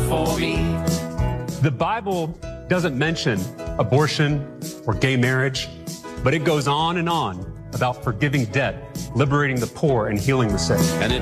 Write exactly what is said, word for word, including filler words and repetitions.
for me. The Bible doesn't mention abortion or gay marriage, but it goes on and on about forgiving debt, liberating the poor, and healing the sick. And